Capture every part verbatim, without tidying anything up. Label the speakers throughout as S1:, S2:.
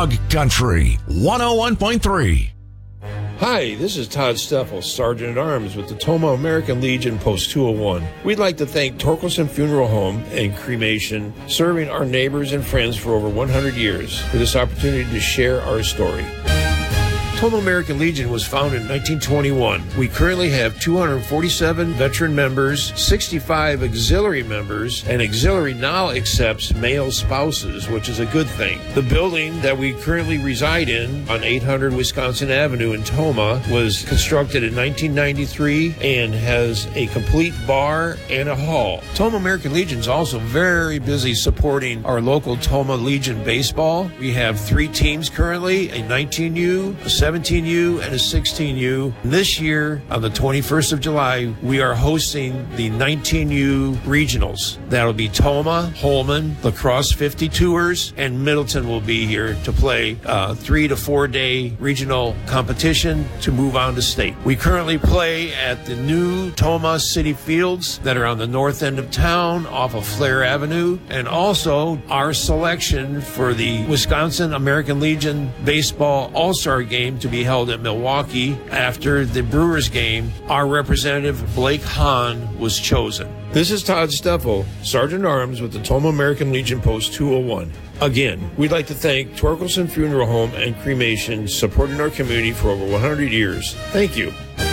S1: Hog Country one oh one point three.
S2: Hi, this is Todd Steffel, Sergeant at Arms with the Toma American Legion Post two oh one. We'd like to thank Torkelson Funeral Home and Cremation, serving our neighbors and friends for over one hundred years, for this opportunity to share our story. Toma American Legion was founded in nineteen twenty-one. We currently have two hundred forty-seven veteran members, sixty-five auxiliary members, and auxiliary now accepts male spouses, which is a good thing. The building that we currently reside in on eight hundred Wisconsin Avenue in Toma was constructed in nineteen ninety-three and has a complete bar and a hall. Toma American Legion is also very busy supporting our local Toma Legion baseball. We have three teams currently, a nineteen U, a seventeen U, and a sixteen U. This year, on the twenty-first of July, we are hosting the nineteen U regionals. That'll be Toma, Holman, Lacrosse fifty-twoers, and Middleton will be here to play a three to four day regional competition to move on to state. We currently play at the new Toma City Fields that are on the north end of town off of Flair Avenue, and also our selection for the Wisconsin American Legion Baseball All-Star Game to be held at Milwaukee after the Brewers game. Our representative, Blake Hahn, was chosen. This is Todd Steffel, Sergeant at Arms with the Toma American Legion Post two oh one. Again, we'd like to thank Torkelson Funeral Home and Cremation, supporting our community for over one hundred years. Thank you.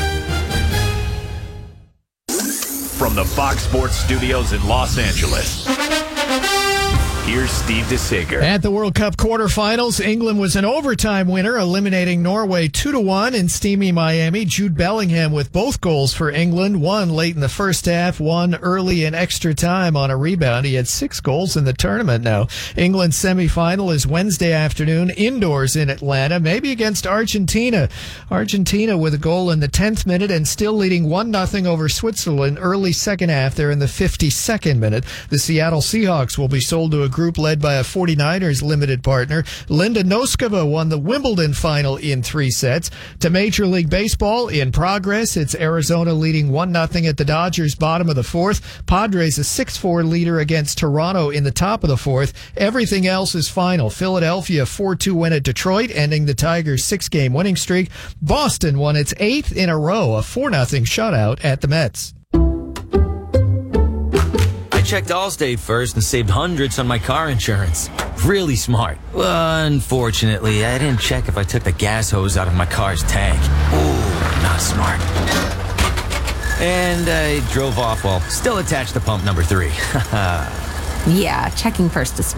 S3: From the Fox Sports Studios in Los Angeles, here's Steve DeSager.
S4: At the World Cup quarterfinals, England was an overtime winner, eliminating Norway two to one in steamy Miami. Jude Bellingham with both goals for England, one late in the first half, one early in extra time on a rebound. He had six goals in the tournament now. England's semifinal is Wednesday afternoon, indoors in Atlanta, maybe against Argentina. Argentina with a goal in the tenth minute and still leading one nothing over Switzerland early second half there in the fifty-second minute. The Seattle Seahawks will be sold to a group led by a forty-niners limited partner. Linda Noskova won the Wimbledon final in three sets. To Major League Baseball, in progress, it's Arizona leading one nothing at the Dodgers bottom of the fourth. Padres a six four leader against Toronto in the top of the fourth. Everything else is final. Philadelphia four two win at Detroit, ending the Tigers' six-game winning streak. Boston won its eighth in a row, a four nothing shutout at the Mets.
S5: Checked Allstate first and saved hundreds on my car insurance. Really smart. Well, unfortunately, I didn't check if I took the gas hose out of my car's tank. Ooh, not smart. And I drove off while still attached to pump number three.
S6: Yeah, checking first is smart.